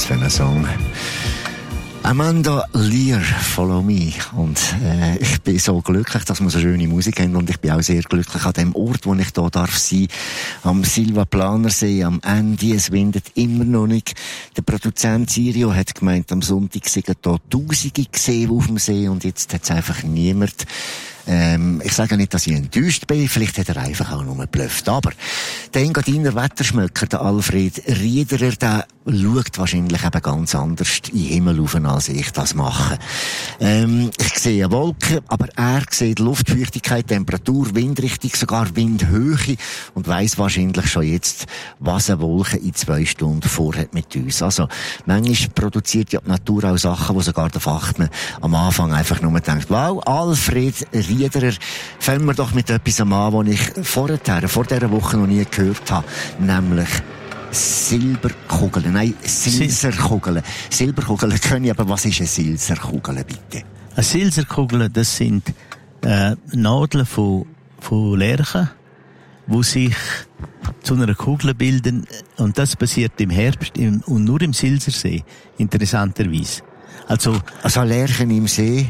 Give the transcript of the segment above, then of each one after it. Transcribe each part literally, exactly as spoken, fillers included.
für einen Song? Amanda Lear, Follow Me. Und äh, ich bin so glücklich, dass wir so schöne Musik haben. Und ich bin auch sehr glücklich an dem Ort, wo ich hier darf sein. Am Silvaplanersee, am Ende. Es windet immer noch nicht. Der Produzent Sirio hat gemeint, am Sonntag seien hier Tausende gesehen auf dem See. Und jetzt hat es einfach niemand. Ähm, ich sage nicht, dass ich enttäuscht bin. Vielleicht hat er einfach auch nur geblufft. Aber der Engadiner Wetterschmöcker, der Alfred Riederer, der schaut wahrscheinlich eben ganz anders in den Himmel rauf, als ich das mache. Ähm, ich sehe Wolken, aber er sieht Luftfeuchtigkeit, Temperatur, Windrichtung, sogar Windhöhe und weiss wahrscheinlich schon jetzt, was eine Wolke in zwei Stunden vorhat mit uns. Also, manchmal produziert ja die Natur auch Sachen, wo sogar der Fachmann am Anfang einfach nur denkt, wow, Alfred Riederer, fangen wir doch mit etwas an, was ich vorher, vor dieser Woche noch nie gehört habe, nämlich Silberkugeln, nein, Silserkugeln. Silberkugeln können ich, aber was ist eine Silserkugel, bitte? Eine Silserkugel, das sind äh, Nadeln von, von Lerchen, die sich zu einer Kugel bilden, und das passiert im Herbst im, und nur im Silsersee, interessanterweise. Also, also Lerchen im See?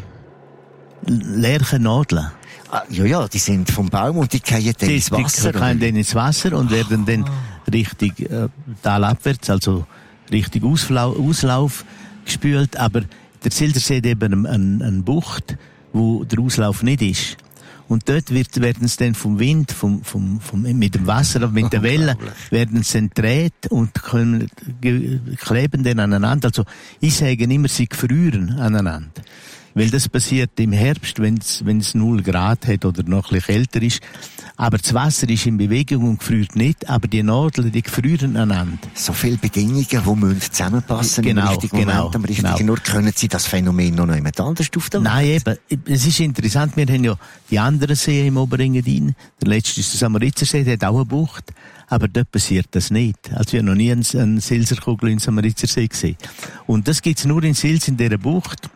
Lärchennadeln. Ah, ja, ja, die sind vom Baum und die fallen dann ins Wasser. Die fallen dann ins Wasser und werden dann richtig äh, talabwärts, also richtig Ausflau- Auslauf gespült. Aber der Silsersee hat eben eine, eine Bucht, wo der Auslauf nicht ist. Und dort wird, werden sie dann vom Wind, vom, vom, vom, mit dem Wasser, mit der Welle, werden sie entdreht und können, ge, kleben dann aneinander. Also, ich sage immer, sie gefrieren aneinander. Weil das passiert im Herbst, wenn es null Grad hat oder noch ein bisschen kälter ist. Aber das Wasser ist in Bewegung und gefriert nicht, aber die Nadeln, die gefrieren aneinander. So viele Bedingungen, die müssen zusammenpassen genau, im richtigen genau, Moment, am richtigen genau. Nur können Sie das Phänomen noch jemand anders auf der Welt? Nein, eben. Es ist interessant, wir haben ja die anderen Seen im Oberengadin. Der letzte ist der Samaritersee, der hat auch eine Bucht. Aber dort passiert das nicht. Also ich habe noch nie einen, einen Silserkugel in Samaritersee gesehen. Und das gibt's nur in Sils, in dieser Bucht.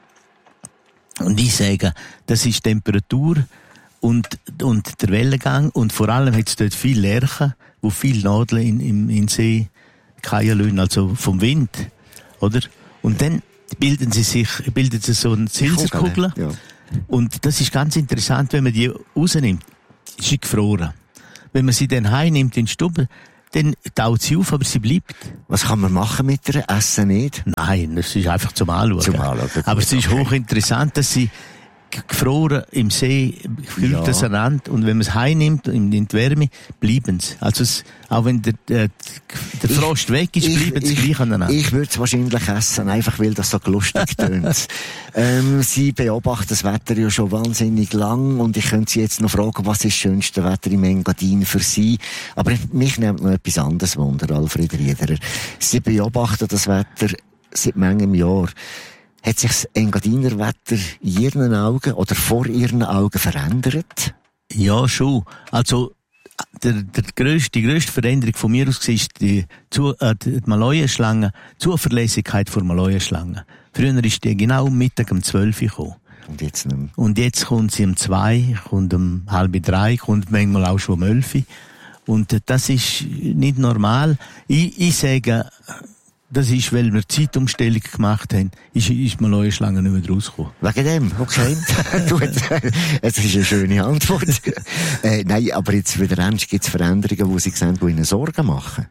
Und ich sage, das ist Temperatur und, und der Wellengang. Und vor allem hat es dort viele Lerchen, wo viele Nadeln in, im, in See fallen lassen, also vom Wind, oder? Und dann bilden sie sich, bilden sie so eine Silserkugel. Ja. Und das ist ganz interessant, wenn man die rausnimmt, ist sie gefroren. Wenn man sie dann heimnimmt in die Stube, dann taut sie auf, aber sie bleibt. Was kann man machen mit ihr? Essen nicht? Nein, das ist einfach zum Anschauen. Zum Anschauen. Aber es ist okay. hochinteressant, dass sie gefroren im See, fühlt ja. das aneinander, und wenn man es heimnimmt, in die Wärme, bleiben sie. Also es, auch wenn der, der, der Frost ich, weg ist, ich, bleiben sie ich, gleich aneinander. Ich würde es wahrscheinlich essen, einfach weil das so lustig tönt. ähm, Sie beobachten das Wetter ja schon wahnsinnig lang, und ich könnte Sie jetzt noch fragen, was ist das schönste Wetter im Engadin für Sie? Aber mich nimmt noch etwas anderes Wunder, Alfred Riederer. Sie beobachten das Wetter seit manchem Jahr. Hat sich das Engadiner Wetter in Ihren Augen oder vor Ihren Augen verändert? Ja, schon. Also, der, der grösste, die grösste Veränderung von mir aus war die, zu, äh, die Maloja-Schlange, die Zuverlässigkeit vor Maloja-Schlange. Früher ist die genau um Mittag um zwölf Uhr gekommen. Und jetzt nicht mehr. Und jetzt kommt sie um zwei, kommt um halb drei, kommt manchmal auch schon um elf. Und äh, das ist nicht normal. Ich, ich sage, das ist, weil wir Zeitumstellung gemacht haben, ist, ist Maloja Schlange nicht mehr rausgekommen. Wegen dem? Okay. Gut. Das ist eine schöne Antwort. äh, nein, aber jetzt wieder ernst, gibt es Veränderungen, die Sie sehen, die Ihnen Sorgen machen?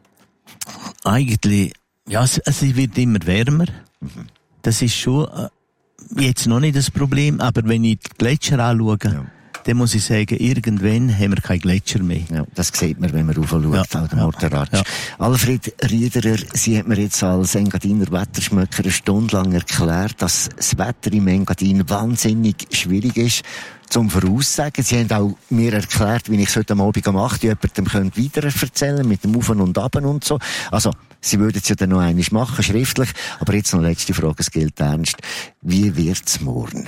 Eigentlich, ja, es, es wird immer wärmer. Mhm. Das ist schon äh, jetzt noch nicht das Problem, aber wenn ich die Gletscher anschaue, ja. dann muss ich sagen, irgendwann haben wir keine Gletscher mehr. Ja, das sieht man, wenn man raufschaut, ja, auch der Morteratsch. Ja. Alfred Riederer, Sie hat mir jetzt als Engadiner Wetterschmöcker eine Stunde lang erklärt, dass das Wetter im Engadin wahnsinnig schwierig ist zum Voraussagen. Sie haben auch mir erklärt, wie ich es heute Abend um acht Uhr jemandem weiter erzählen könnte, mit dem Auf und Ab und so. Also, Sie würden es ja dann noch einmal machen, schriftlich. Aber jetzt noch letzte Frage, es gilt ernst. Wie wird's morgen?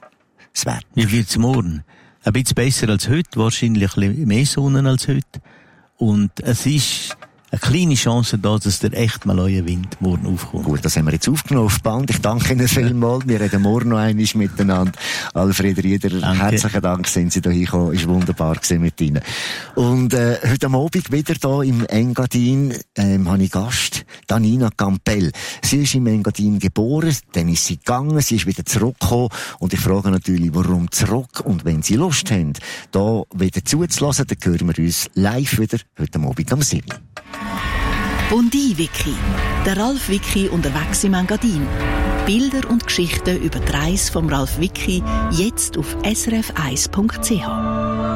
Das Wetter. Wie wird's morgen? Ein bisschen besser als heute, wahrscheinlich ein bisschen mehr Sonne als heute. Und es ist eine kleine Chance da, dass der echte Maloja-Wind morgen aufkommt. Gut, das haben wir jetzt aufgenommen auf Band. Ich danke Ihnen vielmals. Wir reden morgen noch einmal miteinander. Alfred Riederer, danke. Herzlichen Dank, sind Sie da hingekommen. Ist wunderbar gewesen mit Ihnen. Und äh, heute Abend wieder hier im Engadin ähm, habe ich Gast. Danina Campbell. Sie ist im Engadin geboren, dann ist sie gegangen, sie ist wieder zurückgekommen und ich frage natürlich, warum zurück? Und wenn Sie Lust haben, da wieder zuzulassen, dann hören wir uns live wieder heute Abend am sieben. Bondi-Wiki. Der Ralf Wiki unterwegs im Engadin. Bilder und Geschichten über die Reise vom Ralf Wiki jetzt auf s r f eins punkt c h.